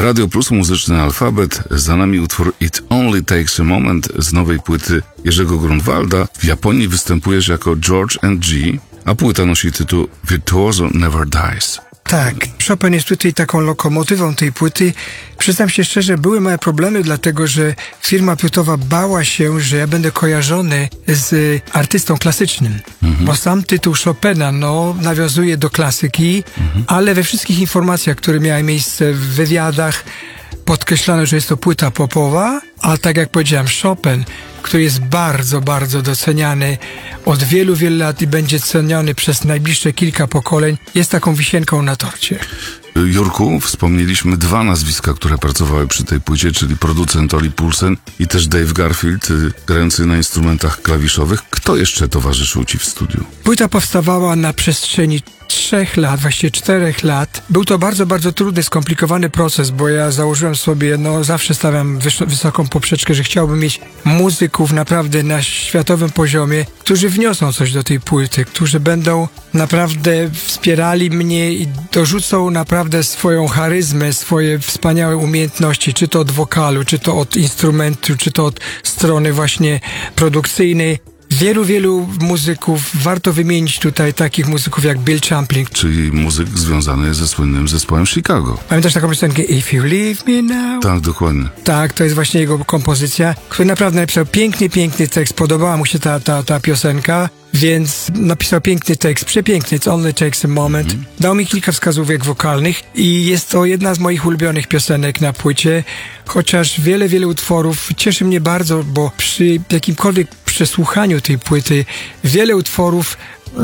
Radio Plus, muzyczny alfabet. Za nami utwór It Only Takes a Moment z nowej płyty Jerzego Grunwalda. W Japonii występujesz jako George &G, a płyta nosi tytuł Virtuoso Never Dies. Tak, Chopin jest tutaj taką lokomotywą tej płyty. Przyznam się szczerze, były małe problemy, dlatego że firma płytowa bała się, że ja będę kojarzony z artystą klasycznym. Bo sam tytuł Chopina, nawiązuje do klasyki, ale we wszystkich informacjach, które miały miejsce w wywiadach, podkreślano, że jest to płyta popowa, a tak jak powiedziałem, Chopin, który jest bardzo, bardzo doceniany od wielu, wielu lat i będzie ceniony przez najbliższe kilka pokoleń, jest taką wisienką na torcie. Jurku, wspomnieliśmy dwa nazwiska, które pracowały przy tej płycie, czyli producent Oli Poulsen i też Dave Garfield, grający na instrumentach klawiszowych. Kto jeszcze towarzyszył ci w studiu? Płyta powstawała na przestrzeni 3 lat, właściwie 4 lat. Był to bardzo, bardzo trudny, skomplikowany proces, bo ja założyłem sobie, zawsze stawiam wysoką poprzeczkę, że chciałbym mieć muzyków naprawdę na światowym poziomie, którzy wniosą coś do tej płyty, którzy będą naprawdę wspierali mnie i dorzucą naprawdę swoją charyzmę, swoje wspaniałe umiejętności, czy to od wokalu, czy to od instrumentu, czy to od strony właśnie produkcyjnej. Wielu muzyków, warto wymienić tutaj takich muzyków jak Bill Champlin. Czyli muzyk związany ze słynnym zespołem Chicago. Mamy też taką piosenkę If You Leave Me Now. Tak, dokładnie. Tak, to jest właśnie jego kompozycja, który naprawdę napisał piękny tekst, podobała mu się ta piosenka, więc napisał piękny tekst, przepiękny, It Only Takes a Moment. Dał mi kilka wskazówek wokalnych i jest to jedna z moich ulubionych piosenek na płycie, chociaż wiele utworów cieszy mnie bardzo, bo przy jakimkolwiek przesłuchaniu tej płyty wiele utworów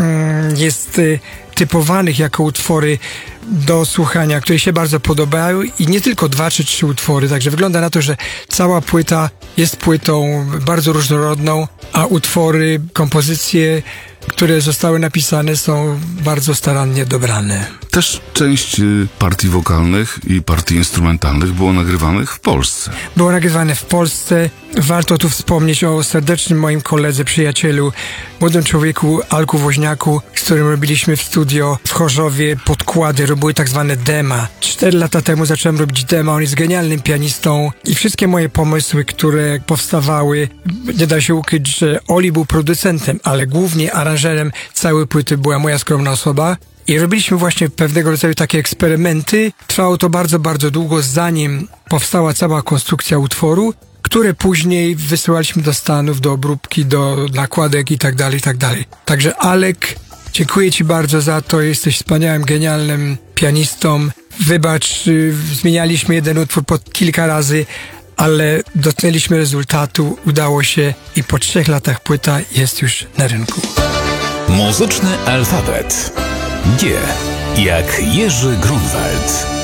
jest typowanych jako utwory do słuchania, które się bardzo podobają i nie tylko 2 czy 3 utwory, także wygląda na to, że cała płyta jest płytą bardzo różnorodną, a utwory, kompozycje, które zostały napisane, są bardzo starannie dobrane. Też część partii wokalnych i partii instrumentalnych było nagrywanych w Polsce. Było nagrywane w Polsce. Warto tu wspomnieć o serdecznym moim koledze, przyjacielu, młodym człowieku Alku Woźniaku, z którym robiliśmy w studio w Chorzowie podkłady, były tak zwane dema. 4 lata temu zacząłem robić dema, on jest genialnym pianistą i wszystkie moje pomysły, które powstawały, nie da się ukryć, że Oli był producentem, ale głównie aranżerem całej płyty była moja skromna osoba. I robiliśmy właśnie pewnego rodzaju takie eksperymenty. Trwało to bardzo, bardzo długo, zanim powstała cała konstrukcja utworu, które później wysyłaliśmy do Stanów, do obróbki, do nakładek i tak dalej, i tak dalej. Także Alek, dziękuję ci bardzo za to, jesteś wspaniałym, genialnym pianistą. Wybacz, zmienialiśmy jeden utwór po kilka razy, ale dotknęliśmy rezultatu, udało się i po 3 latach płyta jest już na rynku. Muzyczny alfabet. G jak Jerzy Grunwald.